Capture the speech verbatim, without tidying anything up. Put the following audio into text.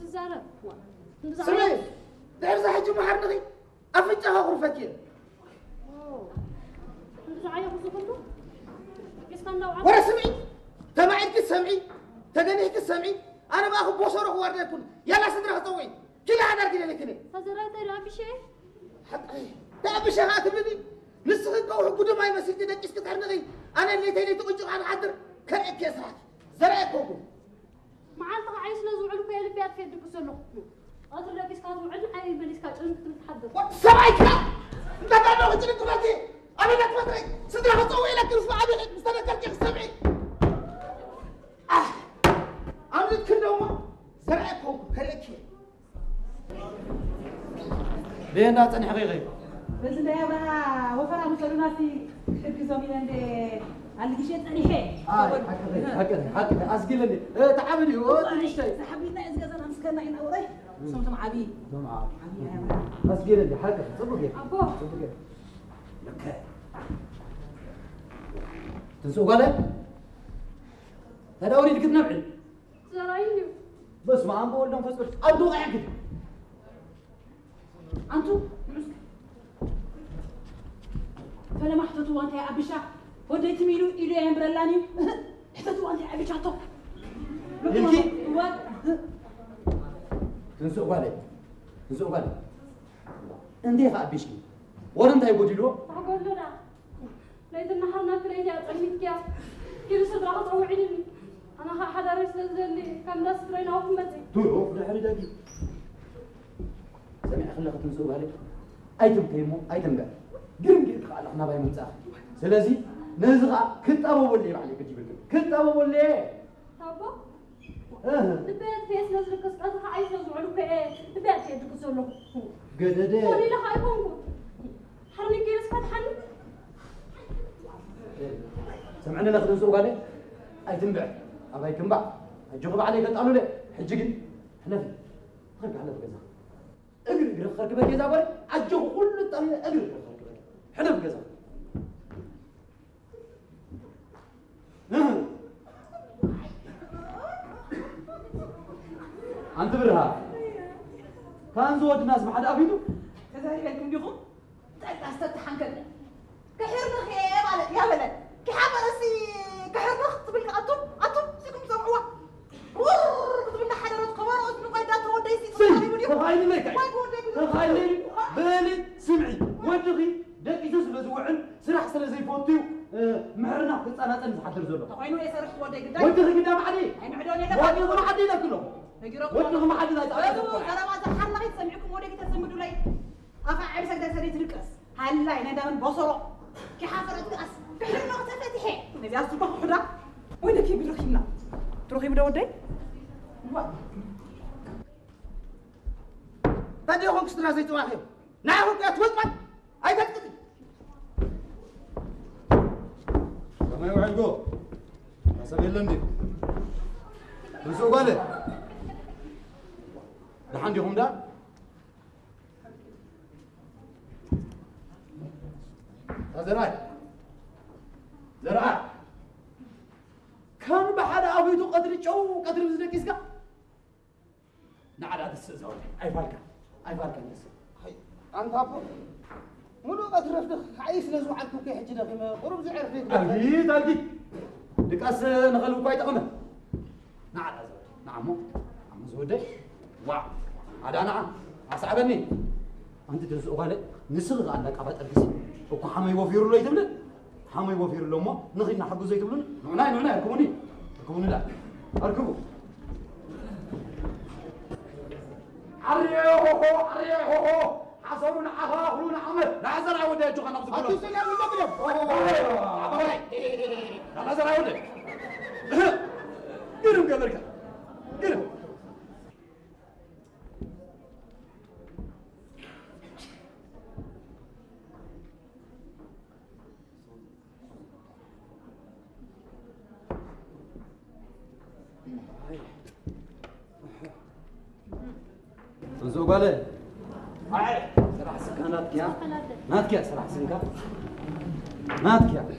تزارب سمي تعرف حاجة محرنغي أفتحها غرفتي زعيا بزغلو يسكن لو ورا سمعي تبعيك السمعي تجنيك السمعي أنا بأخذ بوشرة وارد يكون يلا صدرها طوي كلا هذا كذا لكني فزرت رابي شيء حتى تابي شيء هات مني لسه قوي قدوم ما يمسك كذا كيس كتحرنغي أنا اللي تيجي تقول على حدر كرك يا صاحبي زرعكم معلقة عايش نزوع في اللي بيات في الدكسونو أدري لابس كانوا عن عين بليس كان أنت تتحدث سمعك لا لا لا وجهك تبغى أنا لا تفضلي صدرها طوي لك رفع أبي مستنى كرك سمعي آه أنا كلهم زرعكم كرك ليه ناس أنا حقيقي بس ده يا بها وفرا مسلونا في حب زميل عند عند كيشة أنا هي آه هكذا هكذا هكذا أسجلني تعبني هو تنشتي سحبينا إذا جزنا مسكنا إن أوري سمت مع أبي مع أبي أسجلني هكذا صدقني أبوه صدقني لك تنسوا قاله هذا أريد كذا نبعد زرايني بس ما عم بقول لهم فسر أبدو قاعد أنتو فلا ما حطيتوا أنت يا أبيشا وديت ميلو إلى أمبرلاني حطيتوا أنت يا أبيشا تو يمكن تنسوا قاله تنسوا قاله أنت يا أبيشي ولا أنت يقول له أقول له لا ليت النهار ناكل إيدي أطعمك يا كيلو صدرها طوعيني أنا حدا رئيس اللي كان ناس ترينا وهم مزي توه ده حري داقي سمع خلنا تنسوا قاله أيتم تيمو أيتم قال قرن قرن قال إحنا باي منتاح سلازي نزغة كنت أبو ولي عليك تجيب لكم كنت أبو ولي تابا اه البيت فيس نزل قصقصها عايز نزعلو في ايه البيت فيس تقصلو قدده قولي لها يكونكو حرني كيرس فتحن سمعنا ناخذ نسوق عليه أي تنبع أباي كنبع الجغب عليه قلت قالوا لي حجقن احنا في خرج على بجزا اقري اقري خرج بجزا بري عجو كل الطريق اقري اقري خرج بجزا احنا بجزا أنت برها كان زوج ناس ما حد أبيدو كذلك لكم بيخم تستحن كذا كحرنا خير على يا ولد كحابة راسي كحرنا خطب لك أطب أطب سيكم سمعوها كتب لنا حدا رد قمر أطب قيدات وديسي تخيلي لك تخيلي بالي سمعي ودغي دقيتو سبزوعن سرح سلا زي فوتيو مهرنا كصانات نحضر زلو تخيلوا ايه سرح ودي قدام ودغي قدام علي اي معدوني لا ودغي ما حد ياكلهم ودغي ما حد ياكلهم انا ما زحنا غير سمعكم ودي تسمدوا لي افعل سكده سريت ركس هلا انا دام بصرو كي حافظت قاس كحلنا تفتحي نبي اصبح حدا وين كي بيروحنا تروحي بدا ودي بدي اخوك سترا زي تواخي نعم يا توقف اي تكتب ما يوعدكو حسب يلندي نسوق عليه ده عندهم ده زراعي زراعي كان بحد أبيض قدر جو قدر مزنك إسكا نعم هذا السزول أي فالك أي فالك الناس هاي أنت أبو منو قدر رفض عايش نزوع عنكم كي حجنا فيما قرب زعر فيك أكيد أكيد دكاس نغلو باي تقمه نعم هذا نعم مو عم زودي واو هذا نعم أصعبني أنت تسوق عليه نسغ عندك أبد أركسي وكو حمي وفير له يتبلن حمي وفير له ما نغينا حقه زي تبلن نعناي نعناي اركبوني اركبوني لا اركبوا عريوه عريوه حصلونا عهاهلونا عمل لا زرع ودي يجوغ نبض كله أنتو سلام المقلب لا زرع ودي قرم قبرك قرم تنسوق عليه هاي سرح سكانات يا ناتك يا سرح سنكا ناتك يا